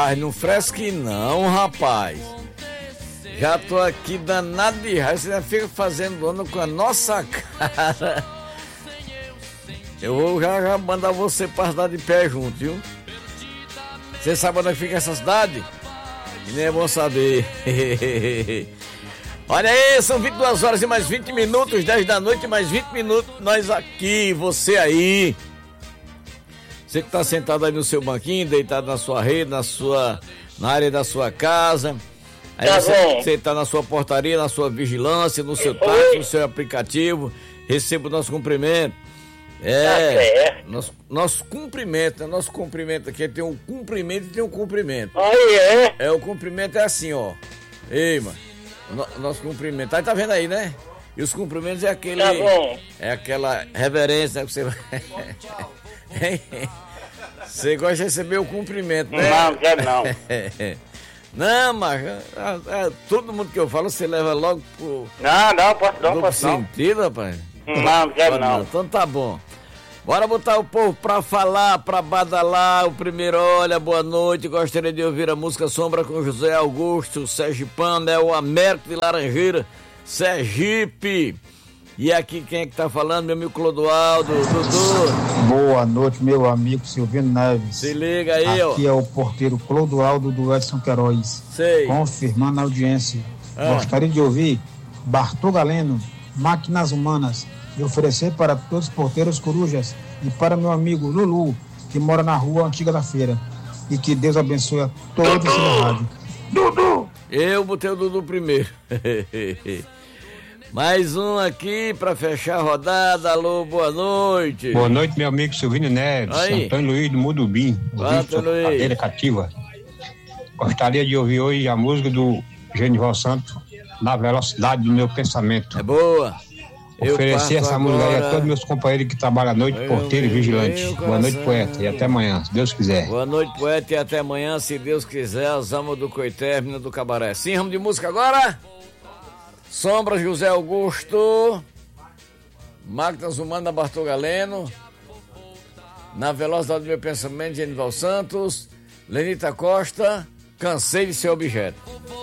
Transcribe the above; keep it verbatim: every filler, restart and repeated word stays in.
Rapaz, não fresque não, rapaz. Já tô aqui danado de raiva, você já fica fazendo ano com a nossa cara. Eu vou já, já mandar você pra cidade de pé junto, viu? Você sabe onde fica essa cidade? E nem é bom saber. Olha aí, são vinte e duas horas e mais vinte minutos, dez da noite, mais vinte minutos, nós aqui, você aí. Você que tá sentado aí no seu banquinho, deitado na sua rede, na sua, na área da sua casa. Aí tá você, você tá na sua portaria, na sua vigilância, no seu táxi, no seu aplicativo. Receba o nosso cumprimento. É, tá nosso, nosso cumprimento, né? Nosso cumprimento aqui tem um cumprimento e tem um cumprimento. Aí é? É, o cumprimento é assim, ó. Ei, mano, o nosso cumprimento, aí tá vendo aí, né? E os cumprimentos é aquele... Tá bom. É aquela reverência, né, que você vai... Você gosta de receber o cumprimento, né? Não, quero não. Não, mas é, é, todo mundo que eu falo, você leva logo pro... Não, não, posso não, duplo posso não. sentido, rapaz. Não, quero não. Então tá bom. Bora botar o povo pra falar, pra badalar. O primeiro, olha, boa noite. Gostaria de ouvir a música Sombra com José Augusto, Sergipano, é o Américo de Laranjeira, Sergipe. E aqui quem é que tá falando? Meu amigo Clodoaldo, Dudu. Boa noite, meu amigo Silvino Neves. Se liga aí, aqui ó. Aqui é o porteiro Clodoaldo do Edson Queiroz. Sei. Confirmando a audiência. Ah. Gostaria de ouvir Bartô Galeno, Máquinas Humanas, e oferecer para todos os porteiros corujas e para meu amigo Lulu, que mora na rua Antiga da Feira. E que Deus abençoe a todos da rádio. Dudu! Eu botei o Dudu primeiro. Mais um aqui para fechar a rodada. Alô, boa noite. Boa noite, meu amigo Silvino Neves. Aí. Antônio Luiz do Mudubim. Antônio Luiz. Cadeira cativa. Gostaria de ouvir hoje a música do Genival Santos, Na Velocidade do Meu Pensamento. É boa. Oferecer essa agora... música aí a todos meus companheiros que trabalham à noite, eu, porteiro eu, e vigilante. Eu, Boa noite, poeta, e até amanhã, se Deus quiser. Boa noite, poeta, e até amanhã, se Deus quiser. As almas do Coitérmino do Cabaré. Sim, ramo de música agora? Sombra, José Augusto. Máquinas Humanas, Bartô Galeno. Na Velocidade do Meu Pensamento, Genival Santos. Lenita Costa, Cansei de Ser Objeto.